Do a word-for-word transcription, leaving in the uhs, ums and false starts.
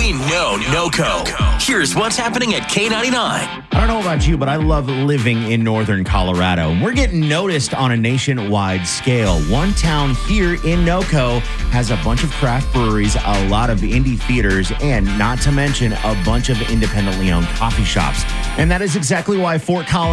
We know NoCo. Here's what's happening at K ninety-nine. I don't know about you, but I love living in northern Colorado. And we're getting noticed on a nationwide scale. One town here in NoCo has a bunch of craft breweries, a lot of indie theaters, and not to mention a bunch of independently owned coffee shops. And that is exactly why Fort Collins